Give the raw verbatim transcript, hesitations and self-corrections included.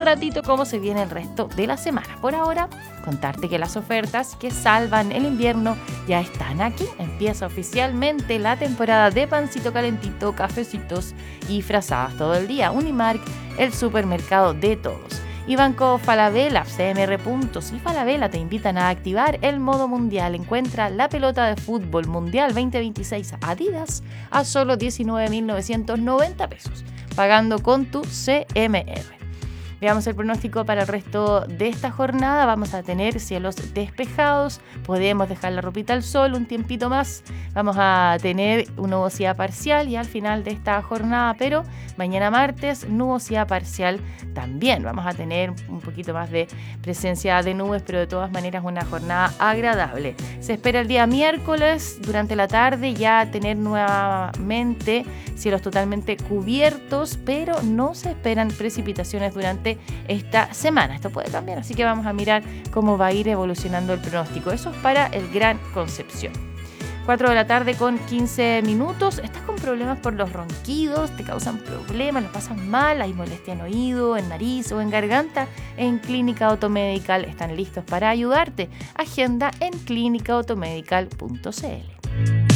ratito cómo se viene el resto de la semana. Por ahora, contarte que las ofertas que salvan el invierno ya están aquí. Empieza oficialmente la temporada de pancito calentito, cafecitos y frazadas todo el día. Unimark, el supermercado de todos. Y Banco Falabella, C M R Puntos y Falabella te invitan a activar el modo mundial. Encuentra la pelota de fútbol mundial veinte veintiséis Adidas a solo diecinueve mil novecientos noventa pesos, pagando con tu C M R. Veamos el pronóstico para el resto de esta jornada. Vamos a tener cielos despejados, podemos dejar la ropita al sol un tiempito más. Vamos a tener nubosidad parcial y al final de esta jornada, pero mañana martes nubosidad parcial también. Vamos a tener un poquito más de presencia de nubes, pero de todas maneras una jornada agradable. Se espera el día miércoles durante la tarde ya tener nuevamente cielos totalmente cubiertos, pero no se esperan precipitaciones durante esta semana. Esto puede cambiar, así que vamos a mirar cómo va a ir evolucionando el pronóstico. Eso es para el Gran Concepción. cuatro de la tarde con quince minutos. ¿Estás con problemas por los ronquidos? ¿Te causan problemas? ¿Los pasas mal? ¿Hay molestia en oído, en nariz o en garganta? En Clínica Automedical están listos para ayudarte. Agenda en clínica automedical punto c l.